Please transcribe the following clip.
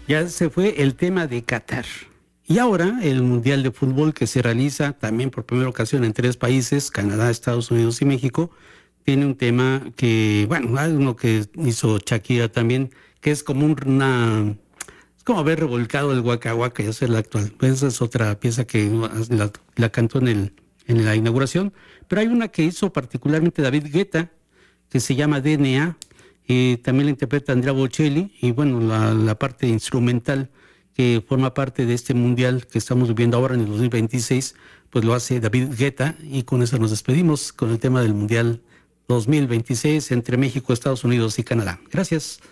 Ya se fue el tema de Qatar. Y ahora el Mundial de Fútbol que se realiza también por primera ocasión en tres países, Canadá, Estados Unidos y México, tiene un tema que, bueno, hay uno que hizo Shakira también, que es como es como haber revolcado el Waka Waka y hacer la actual. Esa es otra pieza que la cantó en la inauguración, pero hay una que hizo particularmente David Guetta, que se llama DNA, también la interpreta Andrea Bocelli, y bueno, la parte instrumental que forma parte de este mundial que estamos viviendo ahora en el 2026, pues lo hace David Guetta, y con eso nos despedimos con el tema del mundial 2026 entre México, Estados Unidos y Canadá. Gracias.